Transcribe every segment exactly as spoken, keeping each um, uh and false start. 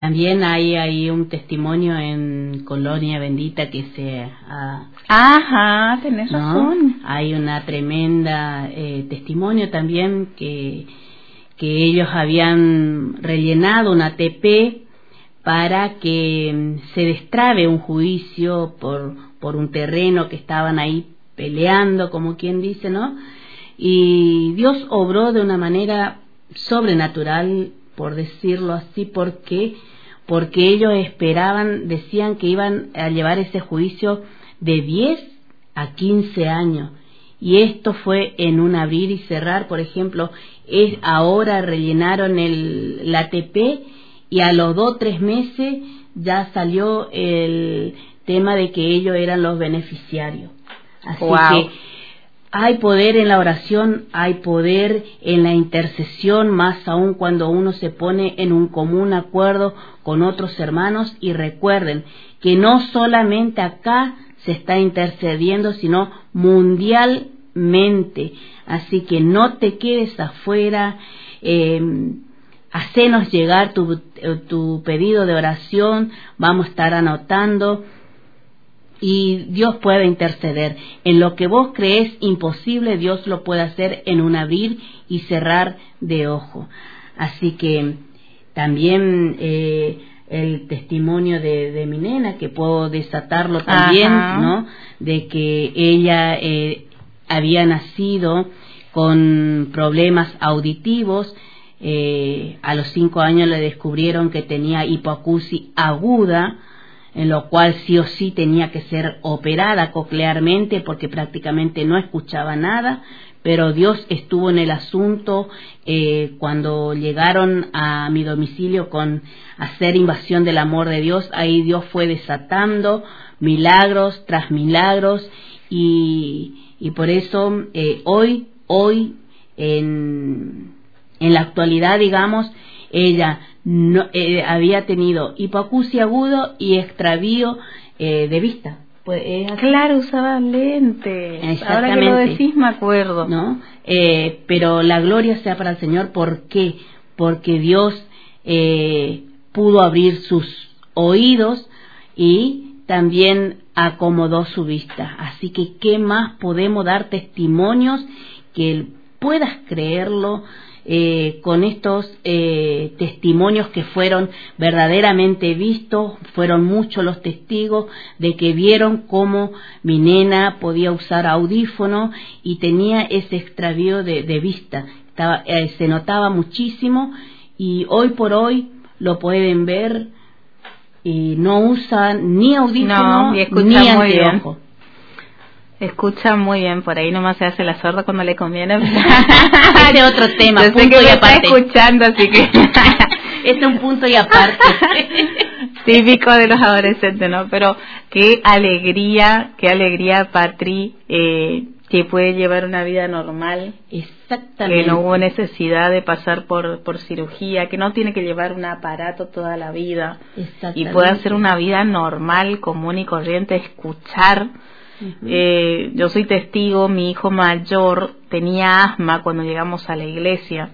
También hay ahí un testimonio en Colonia Bendita que se ha... Ajá, tenés ¿no? razón. Hay una tremenda eh, testimonio también que, que ellos habían rellenado una T P para que se destrabe un juicio por, por un terreno que estaban ahí peleando, como quien dice, ¿no? Y Dios obró de una manera sobrenatural, por decirlo así, porque porque ellos esperaban, decían que iban a llevar ese juicio de diez a quince años, y esto fue en un abrir y cerrar. Por ejemplo, es ahora rellenaron el, la T P, y a los dos o tres meses ya salió el tema de que ellos eran los beneficiarios. Así wow. que hay poder en la oración, hay poder en la intercesión, más aún cuando uno se pone en un común acuerdo con otros hermanos. Y recuerden que no solamente acá se está intercediendo, sino mundialmente. Así que no te quedes afuera, eh, hacenos llegar tu, tu pedido de oración, vamos a estar anotando. Y Dios puede interceder. En lo que vos crees imposible, Dios lo puede hacer en un abrir y cerrar de ojo. Así que también eh, el testimonio de, de mi nena, que puedo desatarlo también, ajá, ¿no? De que ella eh, había nacido con problemas auditivos. Eh, a los cinco años le descubrieron que tenía hipoacusia aguda, en lo cual sí o sí tenía que ser operada coclearmente porque prácticamente no escuchaba nada, pero Dios estuvo en el asunto. Eh, cuando llegaron a mi domicilio con hacer invasión del amor de Dios, ahí Dios fue desatando milagros tras milagros, y, y por eso eh, hoy, hoy en, en la actualidad, digamos, ella no, eh, había tenido hipoacusia agudo y extravío eh, de vista. Pues, eh, claro, usaba lentes. Ahora que lo decís me acuerdo, ¿no? Eh, pero la gloria sea para el Señor. ¿Por qué? Porque Dios eh, pudo abrir sus oídos y también acomodó su vista. Así que ¿qué más podemos dar testimonios que puedas creerlo? Eh, con estos eh, testimonios que fueron verdaderamente vistos, fueron muchos los testigos de que vieron cómo mi nena podía usar audífono y tenía ese extravío de, de vista. Estaba, eh, se notaba muchísimo, y hoy por hoy lo pueden ver y no usa ni audífono no, y ni anteojo. Escucha muy bien, por ahí nomás se hace la sorda cuando le conviene. Ese es otro tema, yo punto sé que y me aparte. Está escuchando, así que es un punto y aparte. Típico de los adolescentes, ¿no? Pero qué alegría, qué alegría, Patri, eh, que puede llevar una vida normal. Exactamente. Que no hubo necesidad de pasar por por cirugía, que no tiene que llevar un aparato toda la vida. Y puede hacer una vida normal, común y corriente, escuchar. Uh-huh. Eh, yo soy testigo, mi hijo mayor tenía asma cuando llegamos a la iglesia,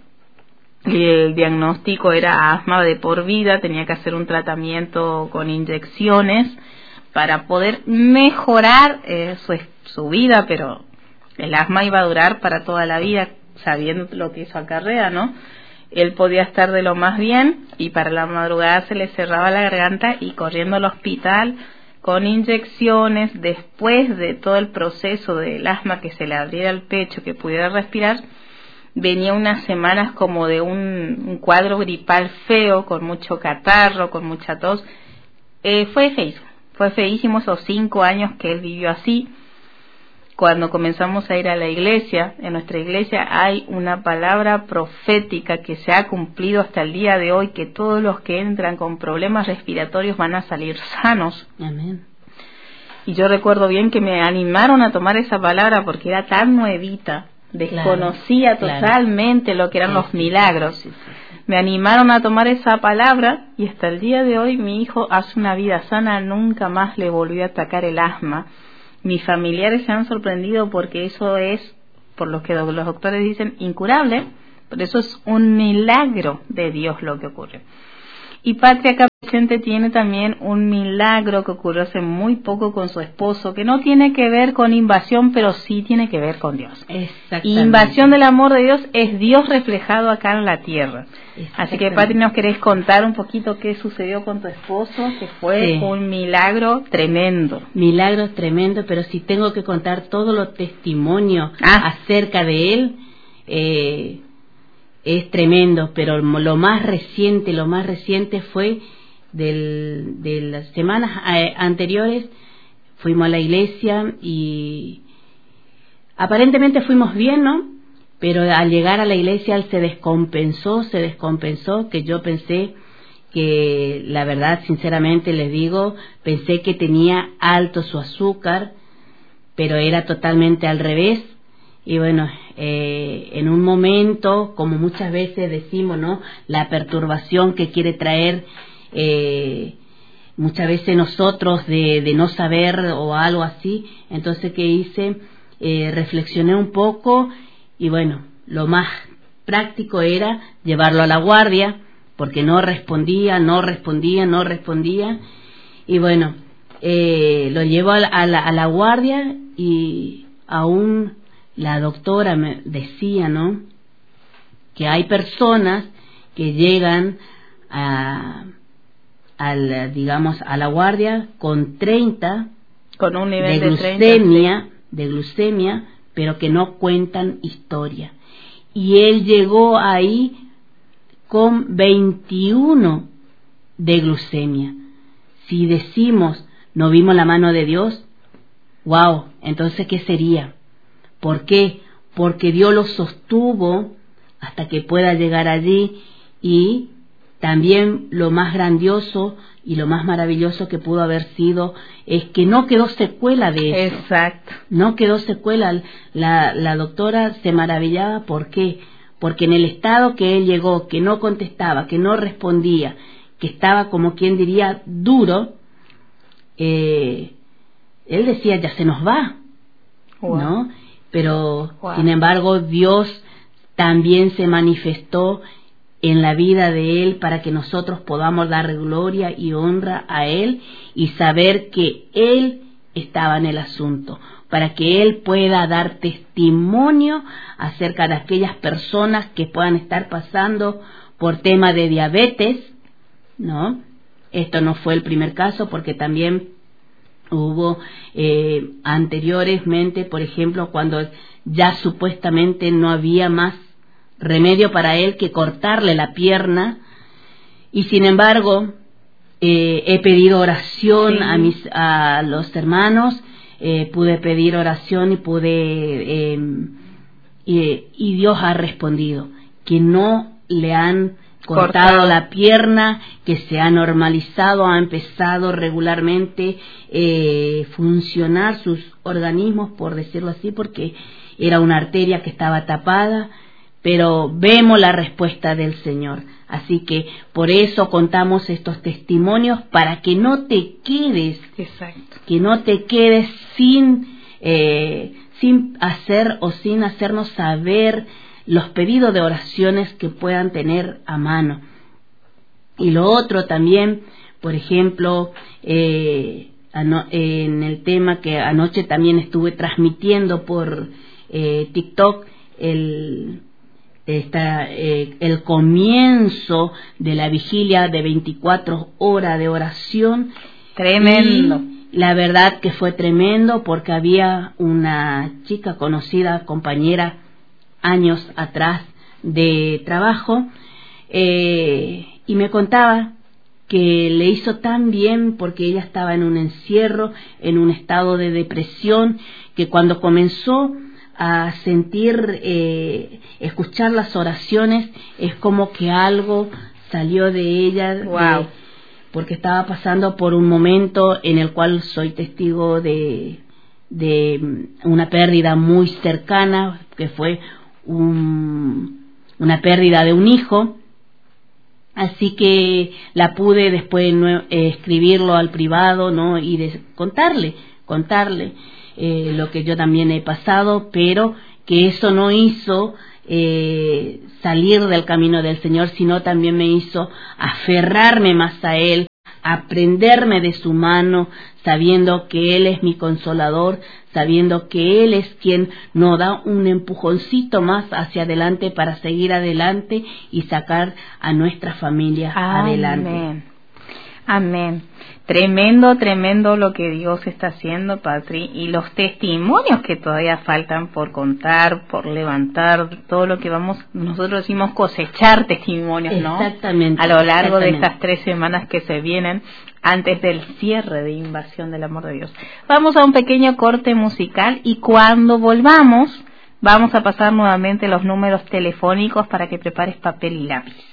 y el diagnóstico era asma de por vida, tenía que hacer un tratamiento con inyecciones para poder mejorar eh, su, su vida, pero el asma iba a durar para toda la vida, sabiendo lo que hizo acarrea, ¿no? Él podía estar de lo más bien, y para la madrugada se le cerraba la garganta, y corriendo al hospital con inyecciones, después de todo el proceso del asma, que se le abriera el pecho, que pudiera respirar, venía unas semanas como de un, un cuadro gripal feo, con mucho catarro, con mucha tos. Eh, fue feísimo, fue feísimo esos cinco años que él vivió así. Cuando comenzamos a ir a la iglesia, en nuestra iglesia hay una palabra profética que se ha cumplido hasta el día de hoy, que todos los que entran con problemas respiratorios van a salir sanos. Amén. Y yo recuerdo bien que me animaron a tomar esa palabra porque era tan nuevita, desconocía claro, totalmente claro. lo que eran sí, los milagros. Sí, sí, sí. Me animaron a tomar esa palabra, y hasta el día de hoy mi hijo hace una vida sana, nunca más le volvió a atacar el asma. Mis familiares se han sorprendido porque eso es, por lo que los doctores dicen, incurable, pero eso es un milagro de Dios lo que ocurre. Y Patria acá presente tiene también un milagro que ocurrió hace muy poco con su esposo, que no tiene que ver con invasión, pero sí tiene que ver con Dios. Exactamente. Y invasión del amor de Dios es Dios reflejado acá en la tierra. Así que, Patria, ¿nos querés contar un poquito qué sucedió con tu esposo? Que fue sí. un milagro tremendo. Milagro tremendo, pero si tengo que contar todos los testimonios ah. acerca de él, eh, es tremendo, pero lo más reciente, lo más reciente fue del, de las semanas anteriores. Fuimos a la iglesia y aparentemente fuimos bien, ¿no? Pero al llegar a la iglesia él se descompensó, se descompensó, que yo pensé que, la verdad, sinceramente les digo, pensé que tenía alto su azúcar, pero era totalmente al revés. Y bueno, eh, en un momento, como muchas veces decimos, ¿no? La perturbación que quiere traer eh, muchas veces nosotros de, de no saber o algo así. Entonces, ¿qué hice? Eh, reflexioné un poco y bueno, lo más práctico era llevarlo a la guardia, porque no respondía, no respondía, no respondía. Y bueno, eh, lo llevo a la, a, la, a la guardia y aún la doctora me decía, ¿no? Que hay personas que llegan a, a la, digamos, a la guardia con treinta, con un nivel de, de glucemia, treinta, sí. de glucemia, pero que no cuentan historia. Y él llegó ahí con veintiuno de glucemia. Si decimos no vimos la mano de Dios, wow, entonces ¿qué sería? ¿Por qué? Porque Dios lo sostuvo hasta que pueda llegar allí. Y también lo más grandioso y lo más maravilloso que pudo haber sido es que no quedó secuela de eso. Exacto. No quedó secuela. La, la doctora se maravillaba. ¿Por qué? Porque en el estado que él llegó, que no contestaba, que no respondía, que estaba como quien diría duro, eh, él decía ya se nos va, wow. ¿no? Pero wow. sin embargo Dios también se manifestó en la vida de él para que nosotros podamos dar gloria y honra a él y saber que él estaba en el asunto, para que él pueda dar testimonio acerca de aquellas personas que puedan estar pasando por tema de diabetes, ¿no? Esto no fue el primer caso, porque también hubo eh, anteriormente, por ejemplo, cuando ya supuestamente no había más remedio para él que cortarle la pierna, y sin embargo eh, he pedido oración sí. a mis a los hermanos, eh, pude pedir oración y pude eh, y, y Dios ha respondido, que no le han cortado, cortado la pierna, que se ha normalizado, ha empezado regularmente eh, funcionar sus organismos, por decirlo así, porque era una arteria que estaba tapada, pero vemos la respuesta del Señor. Así que por eso contamos estos testimonios, para que no te quedes, Exacto. que no te quedes sin, eh, sin hacer o sin hacernos saber los pedidos de oraciones que puedan tener a mano. Y lo otro también, por ejemplo, eh, ano- en el tema que anoche también estuve transmitiendo por eh, TikTok, el, esta, eh, el comienzo de la vigilia de veinticuatro horas de oración. Tremendo. Y la verdad que fue tremendo, porque había una chica conocida, compañera, años atrás de trabajo, eh, y me contaba que le hizo tan bien porque ella estaba en un encierro, en un estado de depresión, que cuando comenzó a sentir, eh, escuchar las oraciones, es como que algo salió de ella, wow. de, porque estaba pasando por un momento en el cual soy testigo de, de una pérdida muy cercana, que fue un, una pérdida de un hijo. Así que la pude después eh, escribirlo al privado, ¿no? Y de, contarle, contarle eh, lo que yo también he pasado, pero que eso no hizo eh, salir del camino del Señor, sino también me hizo aferrarme más a Él, aprenderme de su mano, sabiendo que Él es mi consolador, sabiendo que Él es quien nos da un empujoncito más hacia adelante para seguir adelante y sacar a nuestra familia adelante. Amén. Amén. Tremendo, tremendo lo que Dios está haciendo, Patri, y los testimonios que todavía faltan por contar, por levantar, todo lo que vamos, nosotros decimos cosechar testimonios, ¿no? Exactamente. A lo largo exactamente. de estas tres semanas que se vienen antes del cierre de Invasión del Amor de Dios. Vamos a un pequeño corte musical y cuando volvamos vamos a pasar nuevamente los números telefónicos para que prepares papel y lápiz.